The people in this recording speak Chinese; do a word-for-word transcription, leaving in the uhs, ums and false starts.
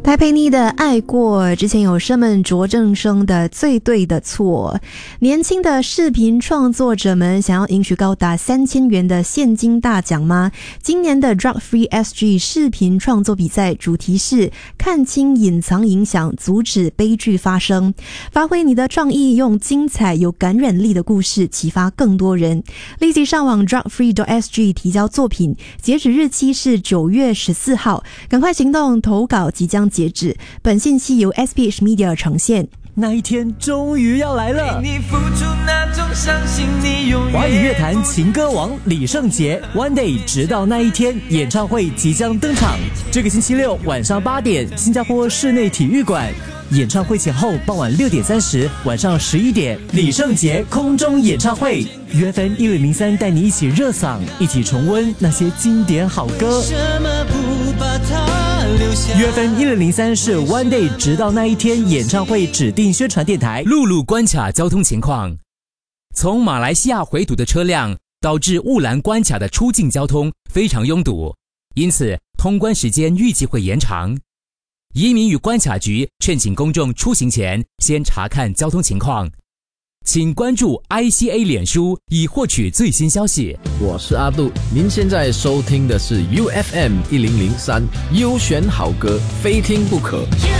戴佩妮的爱过，之前有生们卓正生的最对的错。年轻的视频创作者们想要赢取高达三千元的现金大奖吗？今年的 Drug Free S G 视频创作比赛主题是看清隐藏影响，阻止悲剧发生。发挥你的创意，用精彩有感染力的故事启发更多人。立即上网 drug free dot s g 提交作品，截止日期是九月十四号，赶快行动，投稿即将截止。本信息由 S B H Media 呈现。 那一天终于要来了！ 你付出那种相信你永远华语乐坛情歌王李圣杰 One Day 直到那一天演唱会即将登场，这个星期六晚上八点，新加坡室内体育馆。演唱会前后傍晚六点三十，晚上十一点，李圣杰空中演唱会 ，U F M 一零零三带你一起热嗓，一起重温那些经典好歌。U F M 一零零三是 One Day 直到那一天演唱会指定宣传电台。 陆路关卡交通情况：从马来西亚回堵的车辆导致雾兰关卡的出境交通非常拥堵，因此通关时间预计会延长。移民与关卡局劝请公众出行前先查看交通情况，请关注 I C A 脸书以获取最新消息。 我是阿杜，您现在收听的是 U F M 一零零三优选好歌，非听不可。